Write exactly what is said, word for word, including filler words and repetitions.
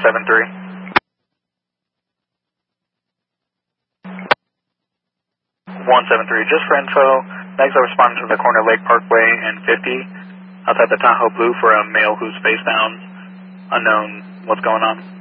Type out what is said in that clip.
seven three. one seven three, just for info, Megs are responding to the corner Lake Parkway and fifty, outside the Tahoe Blue for a male who's face down, unknown what's going on.